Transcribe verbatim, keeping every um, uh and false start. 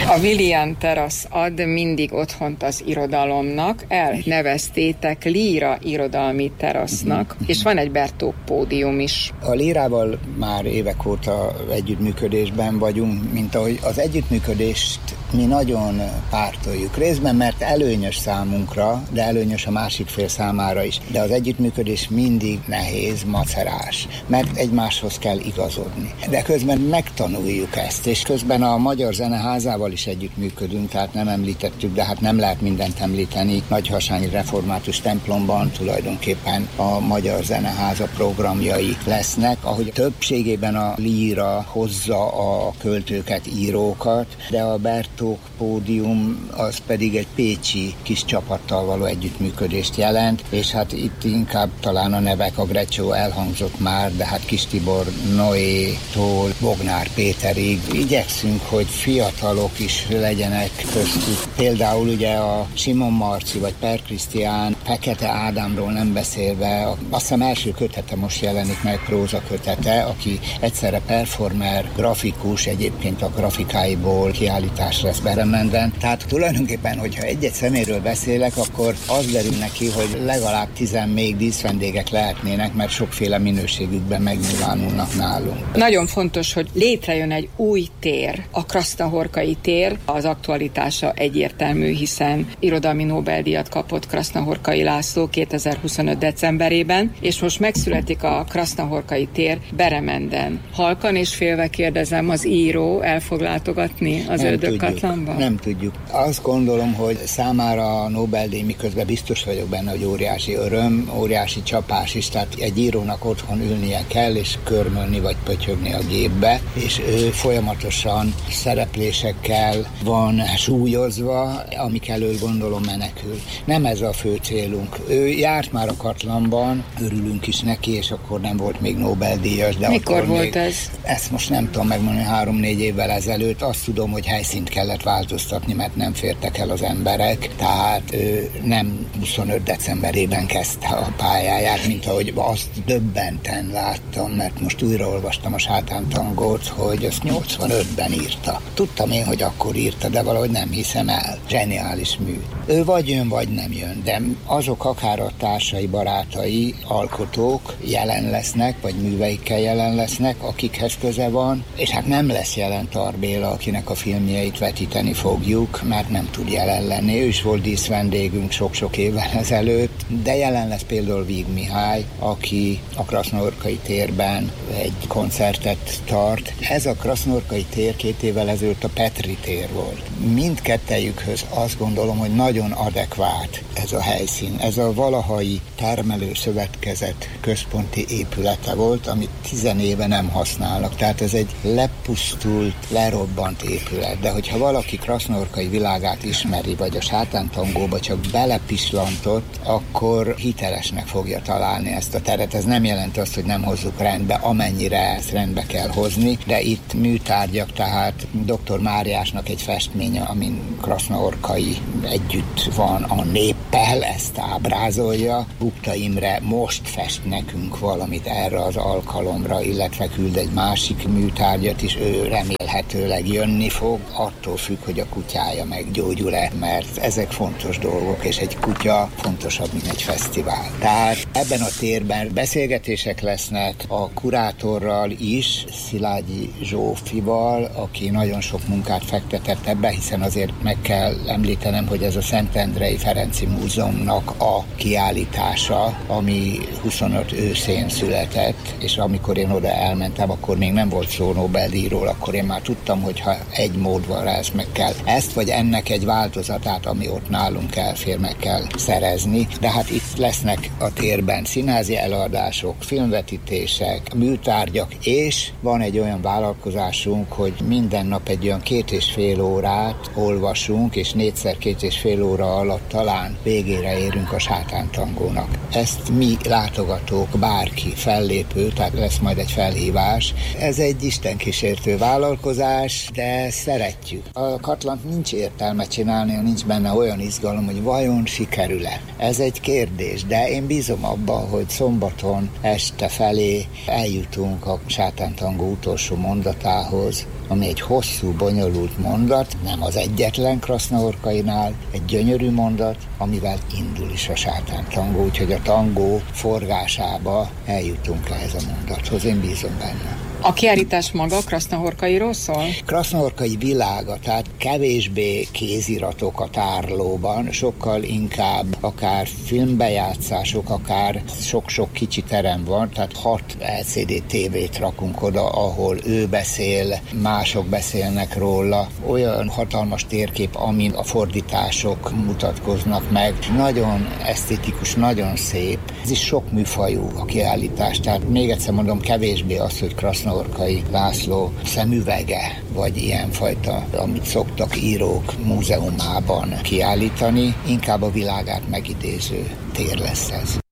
A William Terasz ad mindig otthont az irodalomnak, elneveztétek Líra irodalmi terasznak, uh-huh. és van egy Bertók pódium is. A Lírával már évek óta együttműködésben vagyunk, mint ahogy az együttműködést mi nagyon pártoljuk. Részben, mert előnyös számunkra, de előnyös a másik fél számára is. De az együttműködés mindig nehéz, macerás, mert egymáshoz kell igazodni. De közben megtanuljuk ezt, és közben a Magyar Zeneházával is együttműködünk, tehát nem említettük, de hát nem lehet mindent említeni. Nagyharsányi Református templomban tulajdonképpen a Magyar Zeneháza programjai lesznek, ahogy többségében a Líra hozza a költőket, írókat, de a Bertók pódium az pedig egy pécsi kis csapattal való együttműködést jelent, és hát itt inkább talán a nevek, a Grecsó elhangzott már, de hát Kis Tibor Noétól Bognár Péterig igyekszünk, hogy fiatalok is legyenek köztük. Például ugye a Simon Marci vagy Per Krisztián, Fekete Ádámról nem beszélve, azt hiszem első kötete most jelenik meg, próza kötete, aki egyszerre performer, grafikus, egyébként a grafikáiból kiállítás lesz Beremenden. Tehát tulajdonképpen, hogyha egy-egy szeméről beszélek, akkor az derül neki, hogy legalább tizen még díszvendégek lehetnének, mert sokféle minőségükben megnyilvánulnak nálunk. Nagyon fontos, hogy létrejön egy új tér, a Krasznahorkai tér. Az aktualitása egyértelmű, hiszen irodalmi Nobel-díjat kapott Krasznahorkai László kétezer-huszonöt decemberében, és most megszületik a Krasznahorkai tér Beremenden. Halkan és félve kérdezem, az író el fog látogatni az Ördögkatlanba? Nem tudjuk. Azt gondolom, hogy számára a Nobel-díj, miközben biztos vagyok benne, hogy óriási öröm, óriási csapás is, tehát egy írónak otthon ülnie kell, és körmölni vagy pötyögni a gépbe, és ő folyamatosan szereplésekkel van súlyozva, amik elől gondolom menekül. Nem ez a fő célunk. Ő járt már a Katlanban, örülünk is neki, és akkor nem volt még Nobel-díjas. De mikor volt még, ez? Ezt most nem tudom megmondani, három-négy évvel ezelőtt. Azt tudom, hogy helyszínt kellett változtatni, mert nem fértek el az emberek, tehát ő nem huszonöt decemberében kezdte a pályáját, mint ahogy azt döbbenten láttam, mert most újraolvastam a Sátántangót, hogy azt nyolcvanötben írta. Tudtam én, hogy akkor írta, de valahogy nem hiszem el. Zseniális mű. Ő vagy jön, vagy nem jön, de azok akár a társai, barátai, alkotók jelen lesznek, vagy műveikkel jelen lesznek, akikhez köze van, és hát nem lesz jelen Tar Béla, akinek a filmjeit vetíteni fogjuk, mert nem tud jelen lenni. Ő is volt díszvendégünk sok-sok évvel ezelőtt, de jelen lesz például Víg Mihály, aki a Krasznahorkai térben egy koncertet tart. Ez a Krasznahorkai tér két évvel ezelőtt a Petri tér volt. Mindkettejükhöz azt gondolom, hogy nagyon adekvát ez a helyszín. Ez a Valahai Termelőszövetkezet központi épülete volt, amit tizen éve nem használnak. Tehát ez egy lepusztult, lerobbant épület. De hogyha valaki Krasznahorkai világát ismeri, vagy a Sátántangóba csak belepislantott, akkor hitelesnek fogja találni ezt a teret. Ez nem jelenti azt, hogy nem hozzuk rendbe, amennyire ezt rendbe kell hozni, de itt műtárgyak, tehát doktor Máriásnak egy festménye, amin Krasznahorkai együtt van a néppel, ezt ábrázolja. Bukta Imre most fest nekünk valamit erre az alkalomra, illetve küld egy másik műtárgyat is, ő remélhetőleg jönni fog, attól függ, hogy a kutyája meggyógyul-e, mert ezek fontos dolgok, és egy kutya fontosabb, mint egy fesztivál. Tehát ebben a térben beszélgetések lesznek a kurátorral is, Szilágyi Zsófival, aki nagyon sok munkát fektetett ebbe, hiszen azért meg kell említenem, hogy ez a Szentendrei Ferenci Múzeumnak a kiállítása, ami huszonöt őszén született, és amikor én oda elmentem, akkor még nem volt szó Nobel-díjról, akkor én már tudtam, hogy ha egy mód van rá, ezt meg kell. Ezt vagy ennek egy változatát, ami ott nálunk elfér, meg kell szerezni. De hát itt lesznek a térben színházi előadások, filmvetítések, műtárgyak, és van egy olyan vállalkozásunk, hogy minden nap egy olyan két és fél órát olvasunk, és négyszer két és fél óra alatt talán végére érünk a Sátántangónak. Ezt mi látogatók, bárki fellépő, tehát lesz majd egy felhívás. Ez egy istenkísértő vállalkozás, de szeretjük. A Katlant nincs értelme csinálni, nincs benne olyan izgalom, hogy vajon sikerül-e. Ez egy kérdés, de én bízom abban, hogy szombaton este felé eljutunk a Sátántangó utolsó mondatához, ami egy hosszú, bonyolult mondat, nem az egyetlen Krasznahorkainál, egy gyönyörű mondat, amivel indul is a sátántangó, úgyhogy a tangó forgásába eljutunk ehhez a mondathoz, én bízom benne. A kiállítás maga Krasznahorkairól szól? Krasznahorkai világa, tehát kevésbé kéziratok a tárlóban, sokkal inkább akár filmbejátszások, akár sok-sok kicsi terem van, tehát hat el cé dé tévét rakunk oda, ahol ő beszél, mások beszélnek róla. Olyan hatalmas térkép, amin a fordítások mutatkoznak meg. Nagyon esztétikus, nagyon szép. Ez is sok műfajú a kiállítás, tehát még egyszer mondom, kevésbé az, hogy Krasznahorkai László szemüvege, vagy ilyenfajta, amit szoktak írók múzeumában kiállítani, inkább a világát megidéző tér lesz ez.